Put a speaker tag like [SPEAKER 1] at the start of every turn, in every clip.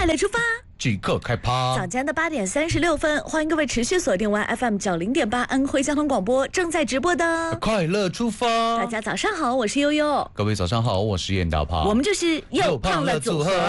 [SPEAKER 1] 乐出发，
[SPEAKER 2] 即刻开趴。
[SPEAKER 1] 早间的8点36分，欢迎各位持续锁定完 FM90.8安徽交通广播正在直播的
[SPEAKER 2] 快乐出发。
[SPEAKER 1] 大家早上好，我是悠悠。
[SPEAKER 2] 各位早上好，我是燕大胖。
[SPEAKER 1] 我们就是又胖了组合。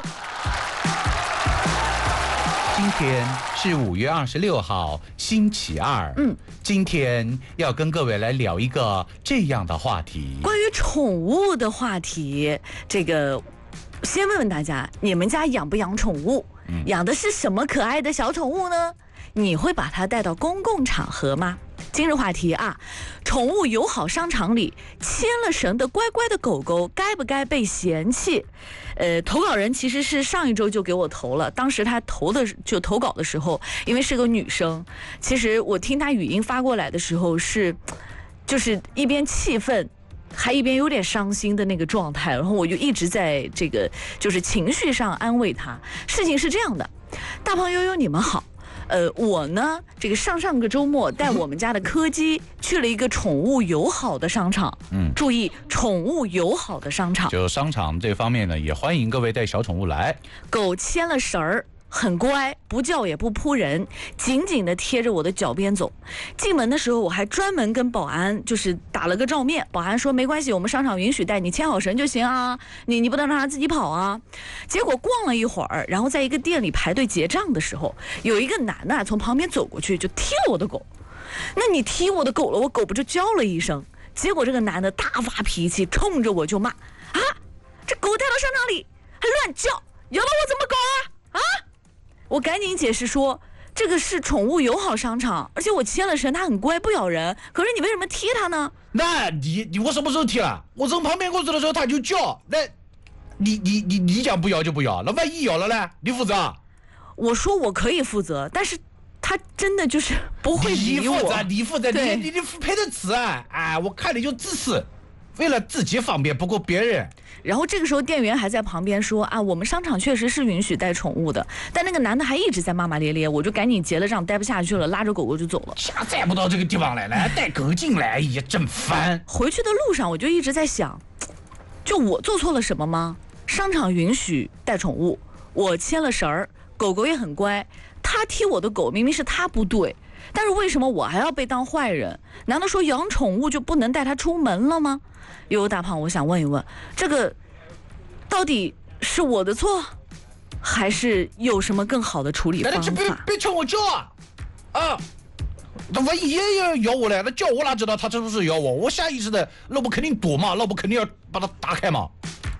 [SPEAKER 2] 今天是5月26号，星期二。今天要跟各位来聊一个这样的话题，
[SPEAKER 1] 关于宠物的话题。这个先问问大家，你们家养不养宠物？养的是什么可爱的小宠物呢？你会把它带到公共场合吗？今日话题啊，宠物友好商场里牵了绳的乖乖的狗狗该不该被嫌弃？投稿人其实是上一周就给我投了，当时他投稿的时候，因为是个女生，其实我听他语音发过来的时候就是一边气愤，还一边有点伤心的那个状态，然后我就一直在这个就是情绪上安慰他。事情是这样的，大胖悠悠你们好。我呢，这个上个周末带我们家的柯基去了一个宠物友好的商场。注意，宠物友好的商场。
[SPEAKER 2] 就商场这方面呢，也欢迎各位带小宠物来。
[SPEAKER 1] 狗牵了绳儿，很乖，不叫也不扑人，紧紧地贴着我的脚边走。进门的时候，我还专门跟保安就是打了个照面。保安说没关系，我们商场允许带你牵好绳就行啊，你不能让它自己跑啊。结果逛了一会儿，然后在一个店里排队结账的时候，有一个男的从旁边走过去就踢了我的狗。那你踢我的狗了，我狗不就叫了一声？结果这个男的大发脾气，冲着我就骂啊，这狗带到商场里还乱叫，咬了我怎么搞啊？我赶紧解释说，这个是宠物友好商场，而且我牵了绳，它很乖，不咬人。可是你为什么踢它呢？
[SPEAKER 2] 那你我什么时候踢了？我从旁边过去的时候它就叫，那你讲不咬就不咬，那万一咬了呢？你负责？我
[SPEAKER 1] 说我可以负责，但是他真的就是不会理我。
[SPEAKER 2] 你负责，你赔得起啊！哎，我看你就自私，为了自己方便不顾别人。
[SPEAKER 1] 然后这个时候店员还在旁边说啊，我们商场确实是允许带宠物的，但那个男的还一直在骂骂咧咧，我就赶紧结了账，待不下去了，拉着狗狗就走了。
[SPEAKER 2] 下再不到这个地方来了，带狗进来也真烦。
[SPEAKER 1] 回去的路上我就一直在想，就我做错了什么吗？商场允许带宠物，我牵了绳儿，狗狗也很乖，他踢我的狗明明是他不对，但是为什么我还要被当坏人？难道说养宠物就不能带它出门了吗？悠悠大胖，我想问一问，这个到底是我的错，还是有什么更好的处理方法？
[SPEAKER 2] 别冲我叫啊！那万一也咬我了，那叫我哪知道他是不是咬我？我下意识的，那我肯定躲嘛，那我肯定要把它打开嘛。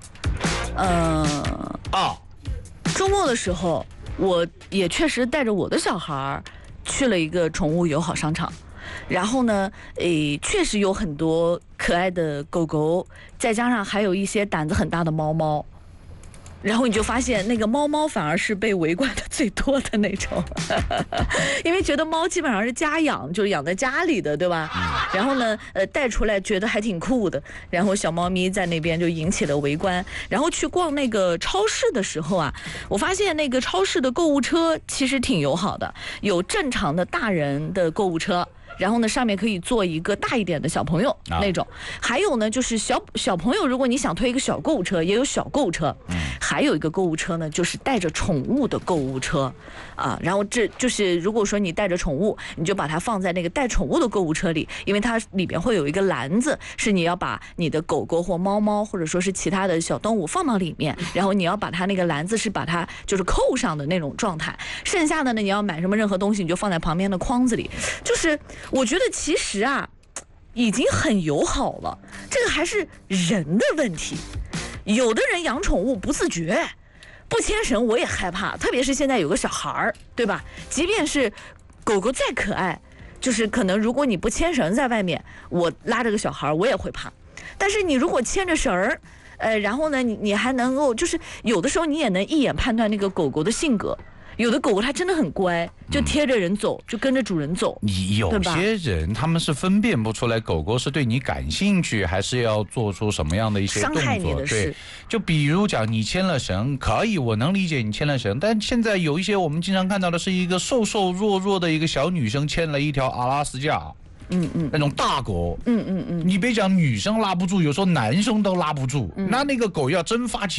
[SPEAKER 1] 周末的时候，我也确实带着我的小孩去了一个宠物友好商场。然后呢，确实有很多可爱的狗狗，再加上还有一些胆子很大的猫猫。然后你就发现那个猫猫反而是被围观的最多的那种，因为觉得猫基本上是家养，就是养在家里的，对吧？然后呢，带出来觉得还挺酷的。然后小猫咪在那边就引起了围观。然后去逛那个超市的时候啊，我发现那个超市的购物车其实挺友好的，有正常的大人的购物车。然后呢，上面可以坐一个大一点的小朋友那种，还有呢，就是小朋友，如果你想推一个小购物车，也有小购物车。还有一个购物车呢，就是带着宠物的购物车，然后这就是如果说你带着宠物，你就把它放在那个带宠物的购物车里，因为它里边会有一个篮子，是你要把你的狗狗或猫猫或者说是其他的小动物放到里面，然后你要把它那个篮子是把它就是扣上的那种状态，剩下的呢，你要买什么任何东西，你就放在旁边的筐子里，就是我觉得其实啊，已经很友好了，这个还是人的问题。有的人养宠物不自觉，不牵绳我也害怕，特别是现在有个小孩儿，对吧？即便是狗狗再可爱，就是可能如果你不牵绳在外面，我拉着个小孩我也会怕。但是你如果牵着绳儿，然后呢，你还能够就是有的时候你也能一眼判断那个狗狗的性格。有的狗狗它真的很乖，就贴着人走，就跟着主人走。
[SPEAKER 2] 你有些人他们是分辨不出来狗狗是对你感兴趣，还是要做出什么样的一些动作。
[SPEAKER 1] 伤害你的事。
[SPEAKER 2] 对，就比如讲你牵了绳，可以，我能理解你牵了绳，但现在有一些我们经常看到的是一个瘦瘦弱弱的一个小女生牵了一条阿拉斯加。那种大狗，你别讲女生拉不住，有时候男生都拉不住。那个狗要真发起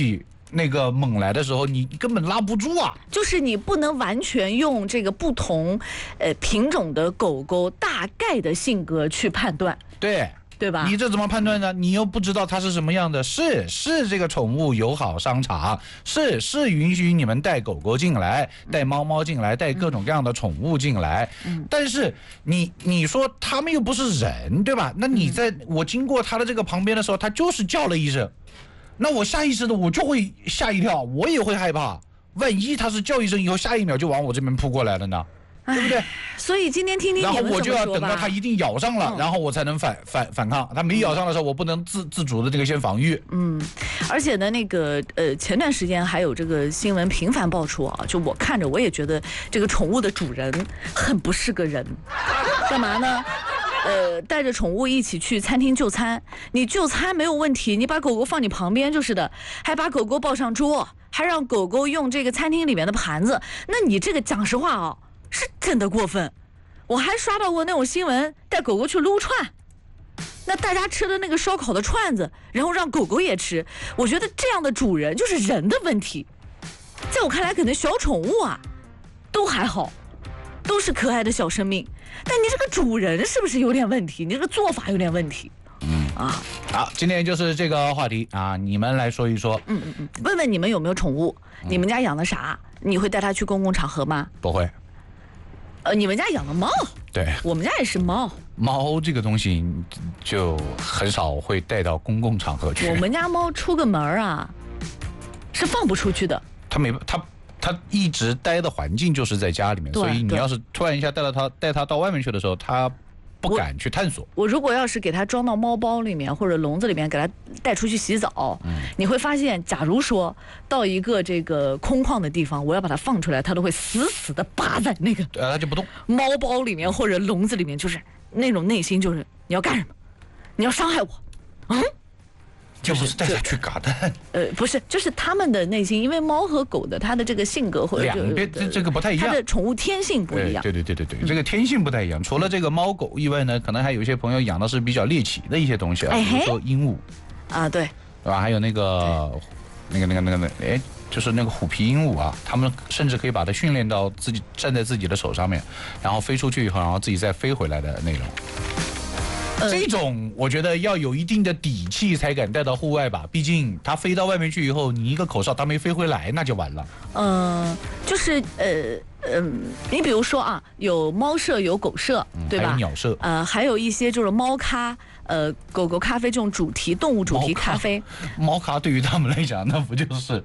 [SPEAKER 2] 那个猛来的时候，你根本拉不住啊。
[SPEAKER 1] 就是你不能完全用这个不同品种的狗狗大概的性格去判断，
[SPEAKER 2] 对
[SPEAKER 1] 吧？
[SPEAKER 2] 你这怎么判断呢？你又不知道它是什么样的。是这个宠物友好商场，是允许你们带狗狗进来，带猫猫进来，带各种各样的宠物进来。但是你说他们又不是人，对吧？那你在我经过他的这个旁边的时候，他就是叫了一声，那我下意识的我就会吓一跳，我也会害怕。万一他是叫一声以后，下一秒就往我这边扑过来了呢？对不对？
[SPEAKER 1] 所以今天听听你们
[SPEAKER 2] 然后我就要
[SPEAKER 1] 怎么说吧。
[SPEAKER 2] 等到它一定咬上了，然后我才能反抗。它没咬上的时候，我不能自主的这个先防御。
[SPEAKER 1] 而且呢，那个前段时间还有这个新闻频繁爆出啊，就我看着我也觉得这个宠物的主人很不是个人，干嘛呢？带着宠物一起去餐厅就餐，你就餐没有问题，你把狗狗放你旁边就是的，还把狗狗抱上桌，还让狗狗用这个餐厅里面的盘子，那你这个讲实话啊，是真的过分。我还刷到过那种新闻，带狗狗去撸串，那大家吃的那个烧烤的串子，然后让狗狗也吃，我觉得这样的主人就是人的问题。在我看来，可能小宠物啊都还好，都是可爱的小生命，但你这个主人是不是有点问题？你这个做法有点问题。
[SPEAKER 2] 好，今天就是这个话题啊，你们来说一说。
[SPEAKER 1] 问问你们有没有宠物？你们家养的啥？你会带它去公共场合吗？
[SPEAKER 2] 不会。
[SPEAKER 1] 你们家养的猫？
[SPEAKER 2] 对，
[SPEAKER 1] 我们家也是猫。猫
[SPEAKER 2] 这个东西就很少会带到公共场合去。
[SPEAKER 1] 我们家猫出个门啊，是放不出去的。
[SPEAKER 2] 它一直待的环境就是在家里面，所以你要是突然一下带它到外面去的时候，它不敢去探索。
[SPEAKER 1] 我如果要是给它装到猫包里面或者笼子里面，给它带出去洗澡，你会发现，假如说到一个这个空旷的地方，我要把它放出来，它都会死死的扒在那个
[SPEAKER 2] 它就不动
[SPEAKER 1] 猫包里面或者笼子里面，就是那种内心就是你要干什么？你要伤害我？
[SPEAKER 2] 就不是带它去嘎蛋。
[SPEAKER 1] 不是，就是他们的内心，因为猫和狗的它的这个性格或者
[SPEAKER 2] 两边这个不太一样，
[SPEAKER 1] 它的宠物天性不一样。
[SPEAKER 2] 对，这个天性不太一样。除了这个猫狗以外呢，可能还有一些朋友养的是比较猎奇的一些东西啊，比如说鹦鹉
[SPEAKER 1] 啊，对
[SPEAKER 2] 吧？还有那个，就是那个虎皮鹦鹉啊，他们甚至可以把它训练到自己站在自己的手上面，然后飞出去以后，然后自己再飞回来的那种。这种我觉得要有一定的底气才敢带到户外吧，毕竟它飞到外面去以后，你一个口哨它没飞回来，那就完了。
[SPEAKER 1] 就是你比如说啊，有猫舍有狗舍，对吧？
[SPEAKER 2] 还有鸟舍，
[SPEAKER 1] 还有一些就是猫咖，狗狗咖啡这种动物主题咖啡。
[SPEAKER 2] 猫咖对于他们来讲，那不就是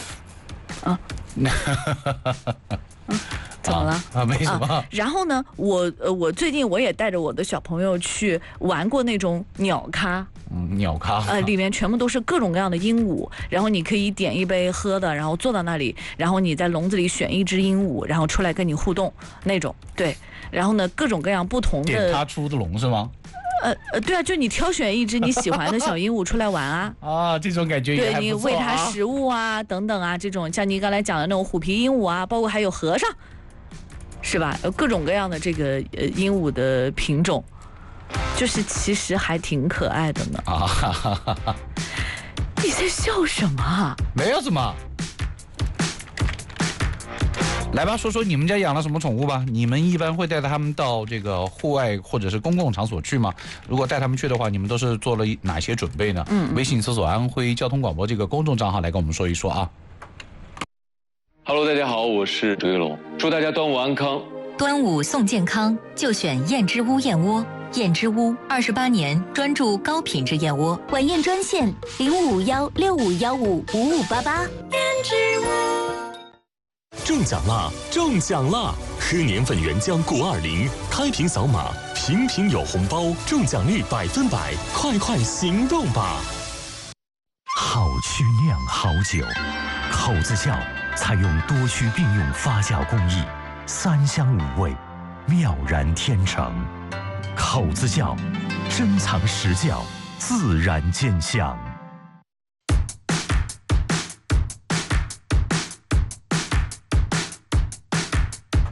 [SPEAKER 1] 怎么了？
[SPEAKER 2] 没什么。
[SPEAKER 1] 然后呢，我最近我也带着我的小朋友去玩过那种鸟咖。
[SPEAKER 2] 鸟咖。
[SPEAKER 1] 里面全部都是各种各样的鹦鹉，然后你可以点一杯喝的，然后坐到那里，然后你在笼子里选一只鹦鹉，然后出来跟你互动那种。对，然后呢，各种各样不同的。
[SPEAKER 2] 点它出的笼是吗？
[SPEAKER 1] 对啊，就你挑选一只你喜欢的小鹦鹉出来玩啊。
[SPEAKER 2] 这种感觉也还不错啊。
[SPEAKER 1] 对，你喂它食物啊，等等啊，这种像你刚才讲的那种虎皮鹦鹉啊，包括还有和尚，是吧？有各种各样的这个鹦鹉的品种，就是其实还挺可爱的呢。你在笑什么？
[SPEAKER 2] 没有什么。来吧，说说你们家养了什么宠物吧？你们一般会带他们到这个户外或者是公共场所去吗？如果带他们去的话，你们都是做了哪些准备呢？微信搜索安徽交通广播这个公众账号来跟我们说一说啊。
[SPEAKER 3] Hello， 大家好，我是周一龙，祝大家端午安康。
[SPEAKER 4] 端午送健康，就选燕之屋燕窝。燕之屋28年专注高品质燕窝，
[SPEAKER 5] 晚宴专线0551651588。燕之屋。
[SPEAKER 6] 中奖啦！中奖啦！喝年份原浆920，开瓶扫码，瓶瓶有红包，中奖率100%，快行动吧！
[SPEAKER 7] 好曲酿好酒，口子窖采用多区并用发酵工艺，3香5味，妙然天成。口子窖，珍藏实窖，自然见香。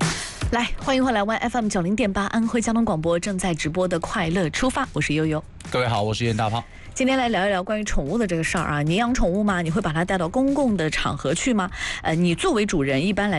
[SPEAKER 1] 来，欢迎回来 1FM90.8安徽交通广播正在直播的快乐出发，我是悠悠。
[SPEAKER 2] 各位好，我是严大胖。
[SPEAKER 1] 今天来聊一聊关于宠物的这个事儿啊。你养宠物吗？你会把它带到公共的场合去吗？你作为主人，一般来